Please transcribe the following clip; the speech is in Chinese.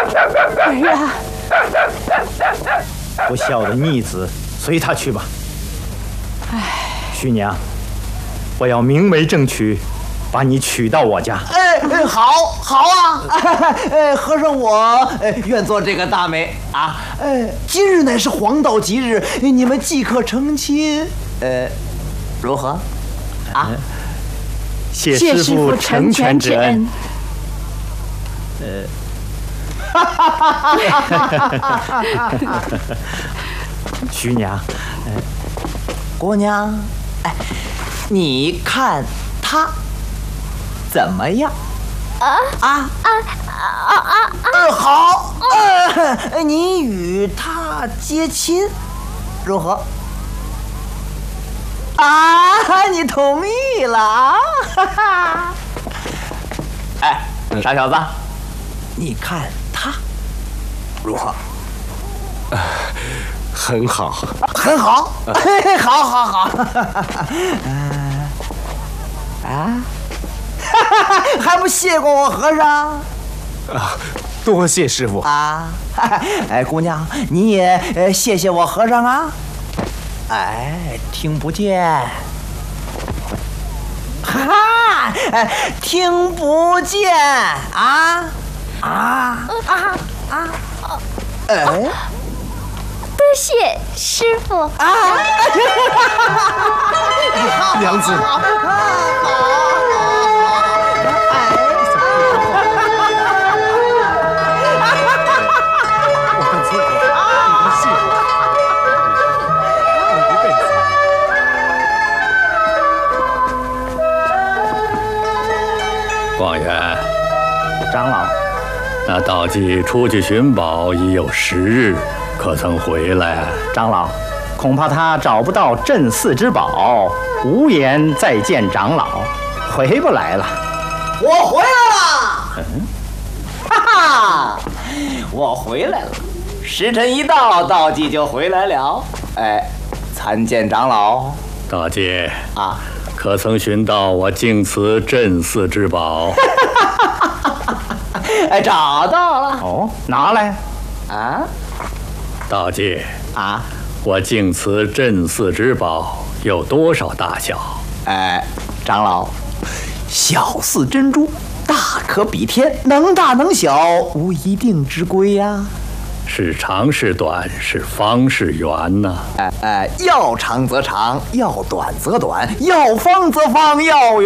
儿啊！ 不孝的逆子，随他去吧。徐娘，我要明媒正娶，把你娶到我家。 好啊！和尚我愿做这个大媒啊！今日乃是黄道吉日，你们即可成亲，如何？啊？ 谢师傅成全之恩。徐娘， 姑娘，你看他怎么样？好，你与他结亲，如何？你同意了啊？傻小子，你看他如何？ 很好， 很好，好，还不谢过我和尚？ 多谢师傅姑娘，你也谢谢我和尚啊！听不见，听不见多谢师傅娘子。 广元， 长老， 那道济出去寻宝已有10日，可曾回来啊？ 长老，恐怕他找不到镇寺之宝，无颜再见长老，回不来了。 我回来了！我回来了。时辰一到，道济就回来了。参见长老。 道济可曾寻到我净慈镇寺之宝？ 找到了。 拿来。 道济我净慈镇寺之宝有多少大小？ 长老，小似珍珠，大可比天，能大能小，无一定之规呀。 是长是短，是方是圆呢？ 要长则长，要短则短，要方则方，要